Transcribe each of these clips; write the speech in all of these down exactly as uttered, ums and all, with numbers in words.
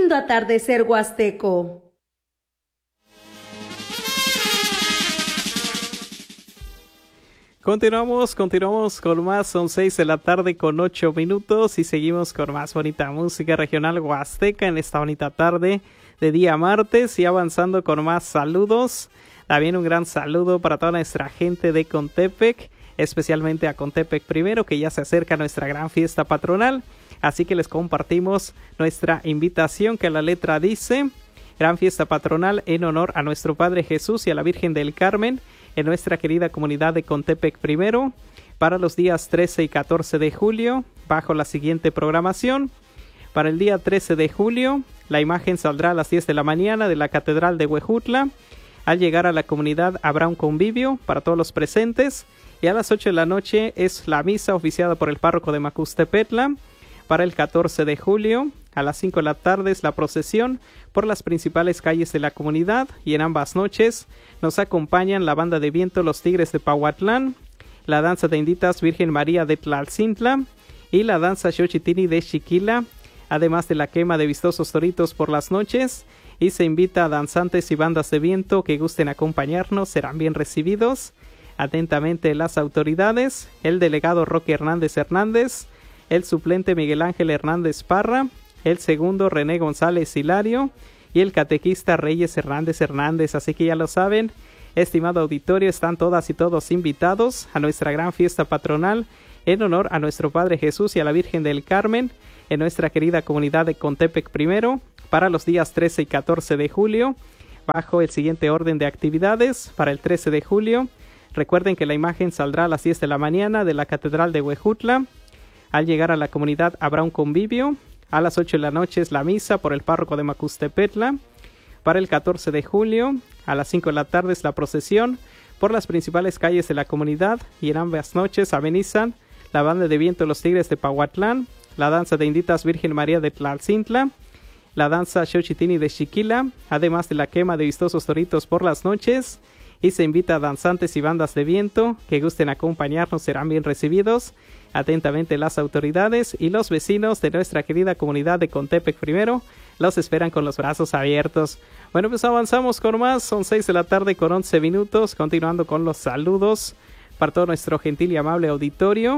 lindo atardecer huasteco. Continuamos, continuamos con más, son seis de la tarde con ocho minutos y seguimos con más bonita música regional huasteca en esta bonita tarde de día martes y avanzando con más saludos. También un gran saludo para toda nuestra gente de Contepec, especialmente a Contepec Primero, que ya se acerca a nuestra gran fiesta patronal. Así que les compartimos nuestra invitación que a la letra dice: gran fiesta patronal en honor a nuestro Padre Jesús y a la Virgen del Carmen en nuestra querida comunidad de Contepec Primero para los días trece y catorce de julio bajo la siguiente programación. Para el día trece de julio la imagen saldrá a las diez de la mañana de la Catedral de Huejutla. Al llegar a la comunidad habrá un convivio para todos los presentes y a las ocho de la noche es la misa oficiada por el párroco de Macustepetla. Para el catorce de julio a las cinco de la tarde es la procesión por las principales calles de la comunidad y en ambas noches nos acompañan la banda de viento Los Tigres de Pahuatlán, la danza de Inditas Virgen María de Tlalcintla y la danza Xochitini de Xiquila, además de la quema de vistosos toritos por las noches, y se invita a danzantes y bandas de viento que gusten acompañarnos, serán bien recibidos. Atentamente las autoridades, el delegado Roque Hernández Hernández, el suplente Miguel Ángel Hernández Parra, el segundo René González Hilario y el catequista Reyes Hernández Hernández. Así que ya lo saben, estimado auditorio, están todas y todos invitados a nuestra gran fiesta patronal en honor a nuestro Padre Jesús y a la Virgen del Carmen en nuestra querida comunidad de Contepec Primero para los días trece y catorce de julio bajo el siguiente orden de actividades. Para el trece de julio, recuerden que la imagen saldrá a las diez de la mañana de la Catedral de Huejutla. Al llegar a la comunidad habrá un convivio. A las ocho de la noche es la misa por el párroco de Macustepetla. Para el catorce de julio, a las cinco de la tarde es la procesión por las principales calles de la comunidad y en ambas noches amenizan la banda de viento Los Tigres de Pahuatlán, la danza de Inditas Virgen María de Tlalcintla, la danza Xochitini de Xiquila, además de la quema de vistosos toritos por las noches, y se invita a danzantes y bandas de viento que gusten acompañarnos, serán bien recibidos. Atentamente las autoridades y los vecinos de nuestra querida comunidad de Contepec Primero los esperan con los brazos abiertos. Bueno, pues avanzamos con más, son seis de la tarde con once minutos, continuando con los saludos para todo nuestro gentil y amable auditorio.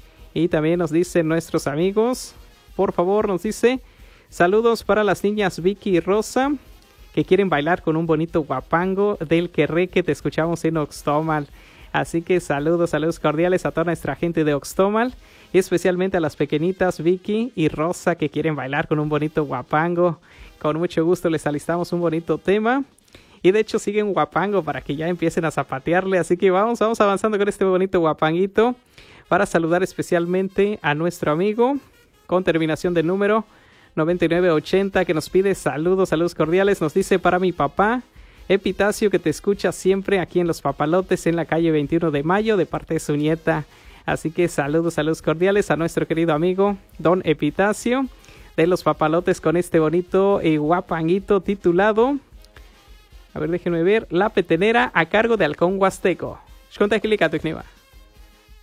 Y también nos dicen nuestros amigos, por favor, nos dice, saludos para las niñas Vicky y Rosa, que quieren bailar con un bonito guapango del Querré que te escuchamos en Oxtomal. Así que saludos, saludos cordiales a toda nuestra gente de Oxtomal y especialmente a las pequeñitas Vicky y Rosa que quieren bailar con un bonito guapango. Con mucho gusto les alistamos un bonito tema y de hecho siguen guapango para que ya empiecen a zapatearle. Así que vamos, vamos avanzando con este bonito guapanguito para saludar especialmente a nuestro amigo con terminación de número noventa y nueve ochenta que nos pide saludos, saludos cordiales. Nos dice para mi papá Epitacio, que te escucha siempre aquí en Los Papalotes en la calle veintiuno de mayo de parte de su nieta. Así que saludos, saludos cordiales a nuestro querido amigo don Epitacio de Los Papalotes con este bonito y guapanguito titulado, a ver, déjenme ver, La Petenera a cargo de Halcón Huasteco. Xconta Quilica, Tucniva.